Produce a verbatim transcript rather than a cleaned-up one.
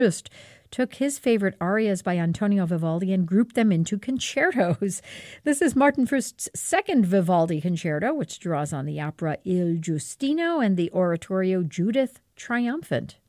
Just took his favorite arias by Antonio Vivaldi and grouped them into concertos. This is Martin Frust's second Vivaldi concerto, which draws on the opera Il Giustino and the oratorio Judith Triumphant.